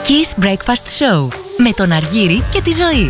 Kiss Breakfast Show με τον Αργύρη και τη Ζωή.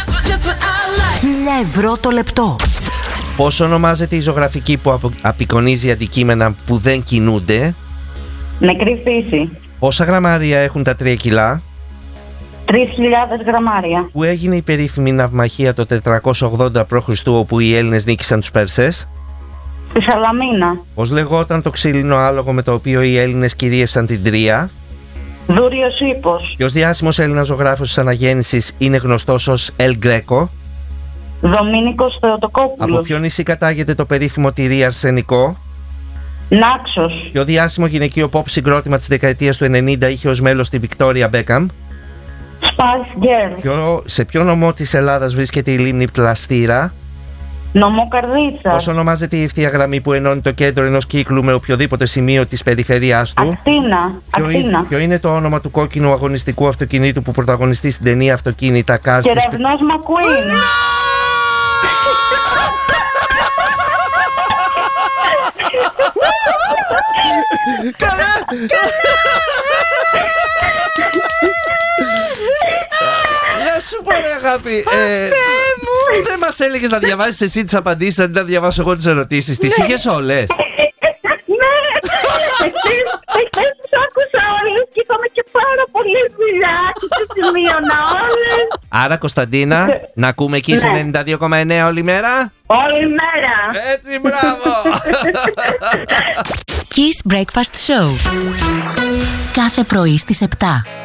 1.000 ευρώ το λεπτό. Πώς ονομάζεται η ζωγραφική που απεικονίζει αντικείμενα που δεν κινούνται? Νεκρή φύση. Πόσα γραμμάρια έχουν τα 3 κιλά? 3.000 γραμμάρια. Που έγινε η περίφημη ναυμαχία το 480 π.Χ. όπου οι Έλληνες νίκησαν τους Πέρσες? Στη Σαλαμίνα. Πώς λεγόταν το ξύλινο άλογο με το οποίο οι Έλληνες κυρίευσαν την Τρία? Δούριος ύπος. Ποιος διάσημος Έλληνας ζωγράφος της αναγέννησης είναι γνωστός ως El Greco? Δομήνικος Θεοτοκόπουλος. Από ποιο νησί κατάγεται το περίφημο τυρί αρσενικό? Νάξος. Ποιο διάσημο γυναικείο pop συγκρότημα της δεκαετίας του 90 είχε ως μέλος τη Βικτόρια Μπέκαμ? Spice Girl. Σε ποιο νομό της Ελλάδας βρίσκεται η λίμνη Πλαστήρα? Νομό Καρδίτσα. Πώς ονομάζεται η ευθεία γραμμή που ενώνει το κέντρο ενός κύκλου με οποιοδήποτε σημείο της περιφέρειάς του? Ακτίνα. Ποιο είναι το όνομα του κόκκινου αγωνιστικού αυτοκινήτου που πρωταγωνιστεί στην ταινία Αυτοκίνητα Cars? Κεραυνός Μακουίν. Καλά! Γεια σου πω ρε αγάπη. Δεν μας έλεγες να διαβάσεις εσύ τις απαντήσεις αντί να διαβάσω εγώ τις ερωτήσεις? Τις είχες όλες? Ναι! Εχθές τους άκουσα όλες και είχαμε και πάρα πολλή δουλειά και τις σημείωνα όλες. Άρα Κωνσταντίνα, να ακούμε εκεί σε 92,9 όλη μέρα? Όλη μέρα! Έτσι, μπράβο! Kiss Breakfast Show. Κάθε πρωί στις 7.